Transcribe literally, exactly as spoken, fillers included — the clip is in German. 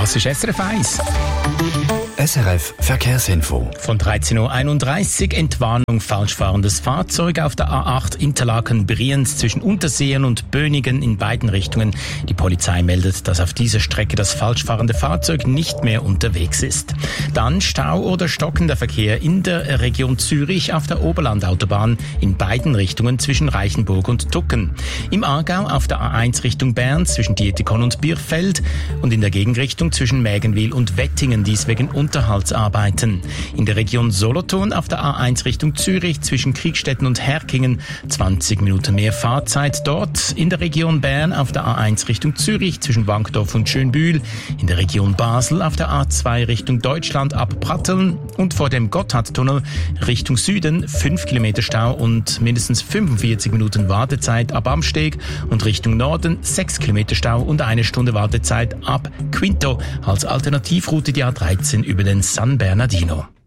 Das ist S R F eins. S R F Verkehrsinfo. Von dreizehn Uhr einunddreißig Entwarnung falschfahrendes Fahrzeug auf der A acht Interlaken-Brienz zwischen Unterseen und Bönigen in beiden Richtungen. Die Polizei meldet, dass auf dieser Strecke das falschfahrende Fahrzeug nicht mehr unterwegs ist. Dann Stau oder stockender Verkehr in der Region Zürich auf der Oberlandautobahn in beiden Richtungen zwischen Reichenburg und Tucken. Im Aargau auf der A eins Richtung Bern zwischen Dietikon und Birfeld und in der Gegenrichtung zwischen Mägenwil und Wettingen, dies wegen Unterhaltsarbeiten. In der Region Solothurn auf der A eins Richtung Zürich zwischen Kriegstetten und Herkingen zwanzig Minuten mehr Fahrzeit dort. In der Region Bern auf der A eins Richtung Zürich zwischen Wankdorf und Schönbühl. In der Region Basel auf der A zwei Richtung Deutschland ab Pratteln und vor dem Gotthardtunnel Richtung Süden fünf Kilometer Stau und mindestens fünfundvierzig Minuten Wartezeit ab Amsteg und Richtung Norden sechs Kilometer Stau und eine Stunde Wartezeit ab Quinto als Alternativroute die A dreizehn über den San Bernardino.